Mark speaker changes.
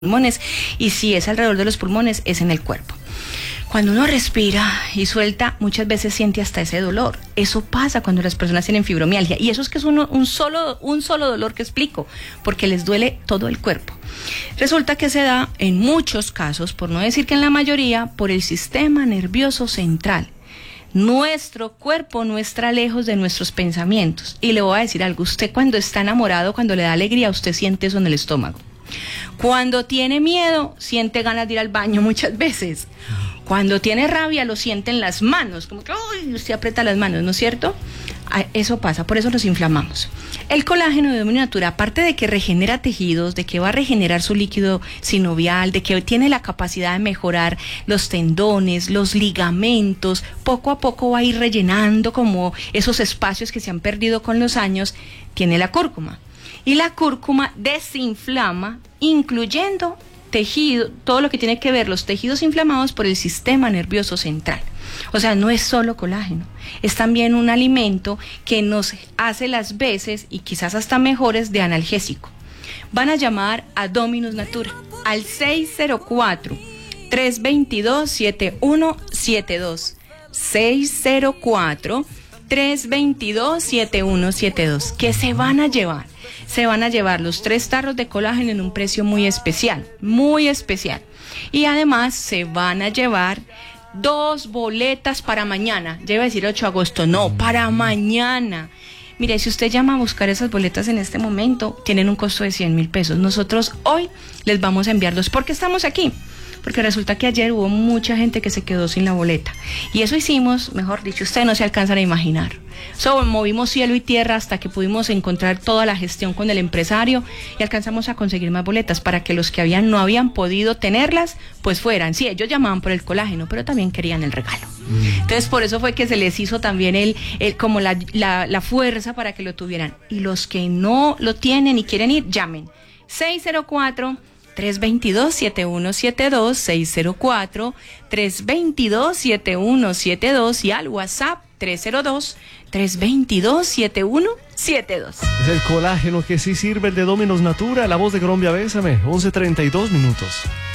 Speaker 1: pulmones, y si es alrededor de los pulmones, es en el cuerpo. Cuando uno respira y suelta, muchas veces siente hasta ese dolor. Eso pasa cuando las personas tienen fibromialgia, y eso es que es un solo dolor que explico, porque les duele todo el cuerpo. Resulta que se da en muchos casos, por no decir que en la mayoría, por el sistema nervioso central. Nuestro cuerpo no está lejos de nuestros pensamientos. Y le voy a decir algo: usted cuando está enamorado, cuando le da alegría, usted siente eso en el estómago. Cuando tiene miedo, siente ganas de ir al baño muchas veces. Cuando tiene rabia, lo siente en las manos, como que ¡uy! Usted aprieta las manos, ¿no es cierto? Eso pasa, por eso nos inflamamos. El colágeno de Dominio Natura, aparte de que regenera tejidos, de que va a regenerar su líquido sinovial, de que tiene la capacidad de mejorar los tendones, los ligamentos, poco a poco va a ir rellenando como esos espacios que se han perdido con los años, tiene la cúrcuma. Y la cúrcuma desinflama, incluyendo tejido, todo lo que tiene que ver los tejidos inflamados por el sistema nervioso central. O sea, no es solo colágeno, es también un alimento que nos hace las veces, y quizás hasta mejores, de analgésico. Van a llamar a Dominus Natura al 604-322-7172. 604-322-7172. ¿Qué se van a llevar? Se van a llevar los 3 tarros de colágeno en un precio muy especial, muy especial. Y además se van a llevar 2 boletas para mañana. Ya iba a decir 8 de agosto, no, para mañana. Mire, si usted llama a buscar esas boletas en este momento, tienen un costo de 100.000 pesos. Nosotros hoy les vamos a enviar 2. ¿Por qué estamos aquí? Porque resulta que ayer hubo mucha gente que se quedó sin la boleta. Y eso hicimos, mejor dicho, ustedes no se alcanzan a imaginar. Movimos cielo y tierra hasta que pudimos encontrar toda la gestión con el empresario y alcanzamos a conseguir más boletas para que los que no habían podido tenerlas, pues fueran. Sí, ellos llamaban por el colágeno, pero también querían el regalo. Entonces, por eso fue que se les hizo también como la fuerza para que lo tuvieran. Y los que no lo tienen y quieren ir, llamen. 604-322-7172, 604-322-7172 y al WhatsApp 302-322-7172.
Speaker 2: Es el colágeno que sí sirve, el de Dominus Natura. La voz de Colombia, bésame. 11:32 minutos.